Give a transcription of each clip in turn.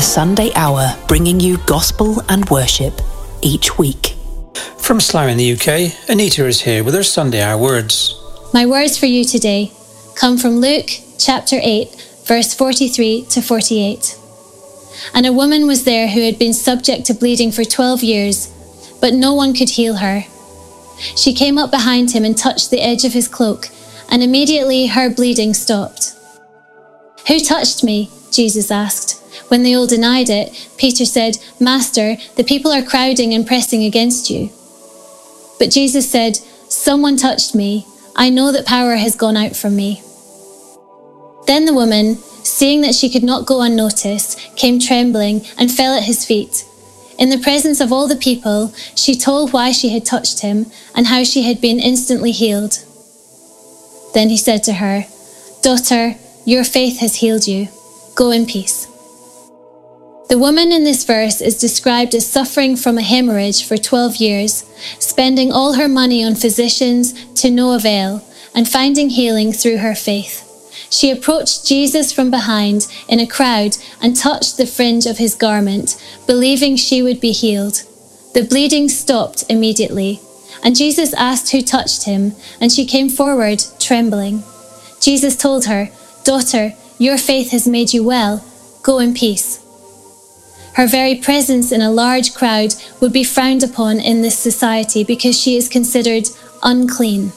The Sunday Hour, bringing you gospel and worship each week. From Slough in the UK, Anita is here with her Sunday Hour words. My words for you today come from Luke chapter 8, verse 43 to 48. And a woman was there who had been subject to bleeding for 12 years, but no one could heal her. She came up behind him and touched the edge of his cloak, and immediately her bleeding stopped. "Who touched me?" Jesus asked. When they all denied it, Peter said, "Master, the people are crowding and pressing against you." But Jesus said, "Someone touched me. I know that power has gone out from me." Then the woman, seeing that she could not go unnoticed, came trembling and fell at his feet. In the presence of all the people, she told why she had touched him and how she had been instantly healed. Then he said to her, "Daughter, your faith has healed you. Go in peace." The woman in this verse is described as suffering from a hemorrhage for 12 years, spending all her money on physicians to no avail, and finding healing through her faith. She approached Jesus from behind in a crowd and touched the fringe of his garment, believing she would be healed. The bleeding stopped immediately, and Jesus asked who touched him, and she came forward, trembling. Jesus told her, "Daughter, your faith has made you well. Go in peace." Her very presence in a large crowd would be frowned upon in this society because she is considered unclean.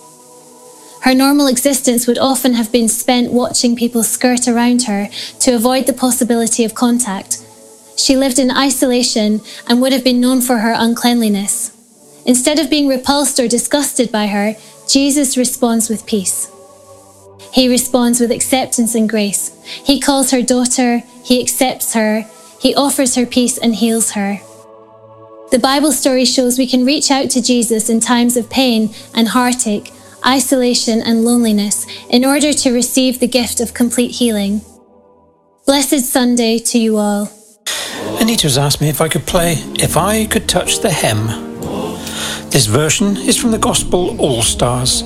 Her normal existence would often have been spent watching people skirt around her to avoid the possibility of contact. She lived in isolation and would have been known for her uncleanliness. Instead of being repulsed or disgusted by her, Jesus responds with peace. He responds with acceptance and grace. He calls her daughter, he accepts her, he offers her peace and heals her. The Bible story shows we can reach out to Jesus in times of pain and heartache, isolation and loneliness in order to receive the gift of complete healing. Blessed Sunday to you all. Anita's asked me if I could play If I Could Touch the Hem. This version is from the Gospel All Stars.